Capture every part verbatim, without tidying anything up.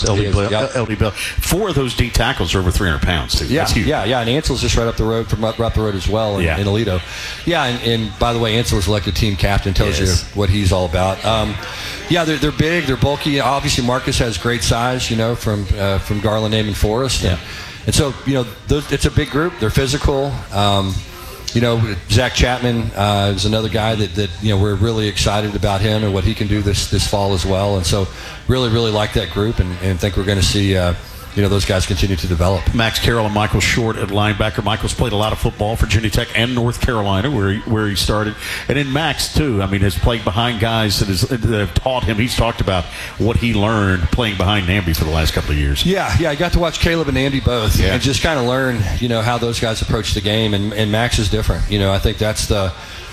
pounds. L D Bell, yep. L D Bell. Four of those D tackles are over three hundred pounds, too. Yeah, That's huge. yeah, yeah. And Ansel's just right up the road from right up the road as well in, yeah. in Aledo. Yeah, and, and by the way, Ansel was elected team captain. Tells yes. you what he's all about. Um, yeah, they're they're big, they're bulky. Obviously, Marcus has great size, you know, from uh, from Garland, Naaman, and Forrest. Yeah. And, and so, you know, those, it's a big group. They're physical. Um, you know, Zach Chapman uh, is another guy that, that, you know, we're really excited about him and what he can do this, this fall as well. And so really, really like that group and, and think we're going to see, uh, you know, those guys continue to develop. Max Carroll and Michael Short at linebacker. Michael's played a lot of football for Virginia Tech and North Carolina, where he, where he started. And then Max, too, I mean, has played behind guys that, is, that have taught him. He's talked about what he learned playing behind Namby for the last couple of years. Yeah, yeah, I got to watch Caleb and Andy both yeah. and just kind of learn, you know, how those guys approach the game. And, and Max is different. You know, I think that's the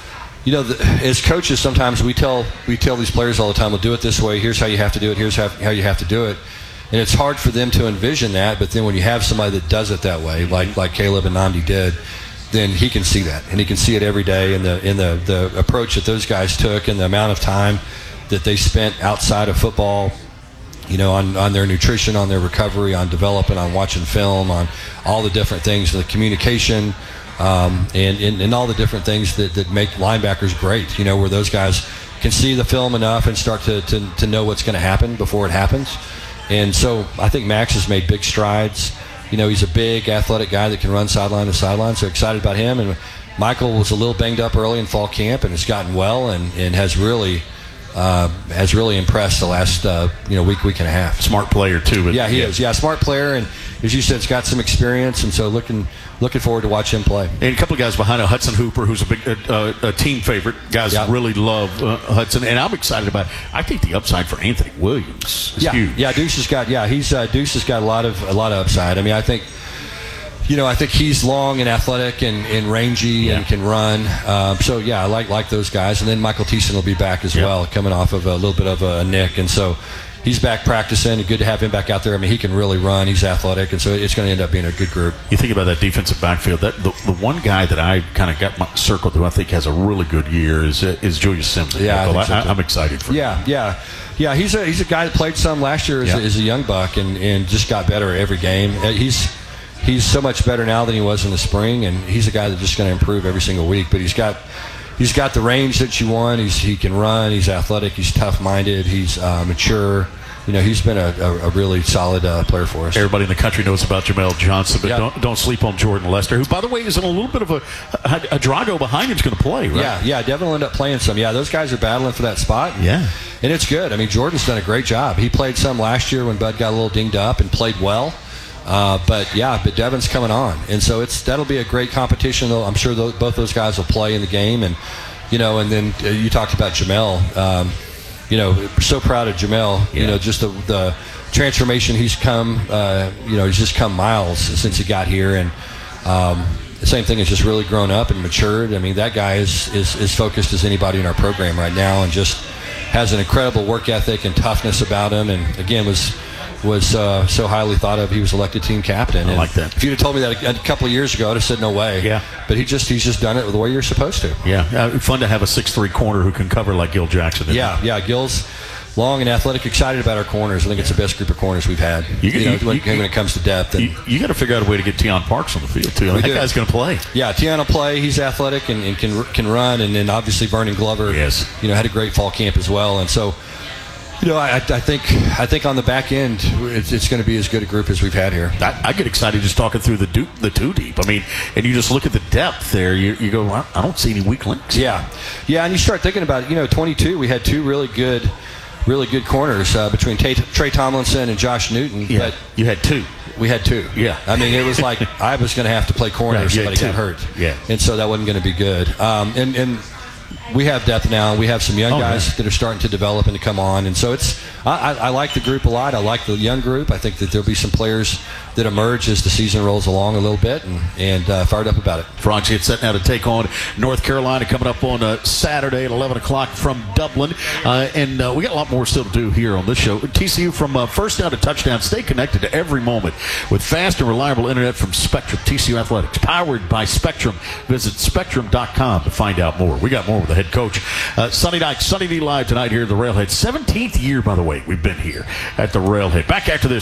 – You know, the, as coaches, sometimes we tell we tell these players all the time, we'll do it this way. Here's how you have to do it. Here's how, how you have to do it. And it's hard for them to envision that, but then when you have somebody that does it that way, like like Caleb and Nandi did, then he can see that, and he can see it every day in the in the, the approach that those guys took and the amount of time that they spent outside of football, you know, on, on their nutrition, on their recovery, on developing, on watching film, on all the different things, the communication, um, and, and, and all the different things that, that make linebackers great, you know, where those guys can see the film enough and start to, to, to know what's going to happen before it happens. And so I think Max has made big strides. You know, he's a big, athletic guy that can run sideline to sideline, so excited about him. And Michael was a little banged up early in fall camp and has gotten well and, and has really uh, has really impressed the last uh, you know week, week and a half. Smart player, too. But yeah, he yeah. is. Yeah, smart player, and as you said, he's got some experience, and so looking looking forward to watch him play. And a couple of guys behind him, Hudson Hooper, who's a big uh, a team favorite. Guys yeah. really love uh, Hudson, and I'm excited about it. I think the upside for Anthony Williams is yeah. huge. Yeah, Deuce has got yeah he's uh, Deuce has got a lot of a lot of upside. I mean, I think. You know, I think he's long and athletic and, and rangy yeah. and can run. Um, so, yeah, I like like those guys. And then Michael Thiessen will be back as yep. well, coming off of a little bit of a nick. And so he's back practicing. And good to have him back out there. I mean, he can really run. He's athletic. And so it's going to end up being a good group. You think about that defensive backfield. That the, the one guy that I kind of got my circled who I think has a really good year is is Julius Sims. Yeah, I I, so I, I'm excited for yeah, him. Yeah, yeah. He's a, he's a guy that played some last year as, yeah. a, as a young buck and, and just got better every game. He's He's so much better now than he was in the spring, and he's a guy that's just going to improve every single week. But he's got he's got the range that you want. He's he can run. He's athletic. He's tough-minded. He's uh, mature. You know, he's been a, a, a really solid uh, player for us. Everybody in the country knows about Jamel Johnson, but yeah. don't don't sleep on Jordan Lester, who, by the way, is in a little bit of a a, a Drago behind him is going to play, right? Yeah, yeah, Devin will end up playing some. Yeah, those guys are battling for that spot. Yeah. And it's good. I mean, Jordan's done a great job. He played some last year when Bud got a little dinged up and played well. Uh, but yeah, but Devin's coming on, and so it's that'll be a great competition. Though I'm sure those, both those guys will play in the game, and you know, and then uh, you talked about Jamel. Um, you know, so proud of Jamel. Yeah. You know, just the, the transformation he's come. Uh, you know, he's just come miles since he got here, and um, the same thing has just really grown up and matured. I mean, that guy is is as focused as anybody in our program right now, and just has an incredible work ethic and toughness about him. And again, was. was uh, so highly thought of. He was elected team captain. I and like that. If you'd have told me that a, a couple of years ago, I'd have said no way. Yeah. But he just he's just done it the way you're supposed to. Yeah. Uh, fun to have a six three corner who can cover like Gil Jackson. Yeah, it? yeah. Gil's long and athletic, excited about our corners. I think it's the best group of corners we've had. You, you know, you, when, you, when it comes to depth. And you you got to figure out a way to get Tion Parks on the field, too. That do. guy's going to play. Yeah, Tion will play. He's athletic and, and can can run. And then obviously Vernon Glover, yes. you know, had a great fall camp as well. And so, you know, I, I think I think on the back end, it's, it's going to be as good a group as we've had here. I, I get excited just talking through the do, the two deep. I mean, and you just look at the depth there. You, you go, well, I don't see any weak links. Yeah, yeah, and you start thinking about it. You know, twenty-two, we had two really good, really good corners uh, between Tay, Trey Tomlinson and Josh Newton. Yeah, but you had two. We had two. Yeah. I mean, it was like I was going to have to play corner if somebody got hurt. Yeah. And so that wasn't going to be good. Um, and and. We have depth now. We have some young oh, guys man. that are starting to develop and to come on, and so it's. I, I, I like the group a lot. I like the young group. I think that there'll be some players that emerge as the season rolls along a little bit, and, and uh, fired up about it. Frogs get set now to take on North Carolina coming up on uh, Saturday at eleven o'clock from Dublin, uh, and uh, we got a lot more still to do here on this show. T C U from uh, first down to touchdown. Stay connected to every moment with fast and reliable internet from Spectrum. T C U Athletics, powered by Spectrum. Visit spectrum dot com to find out more. We got more with the head coach. Uh, Sunday night, Sunny D Live tonight here at the Railhead. seventeenth year, by the way, we've been here at the Railhead. Back after this.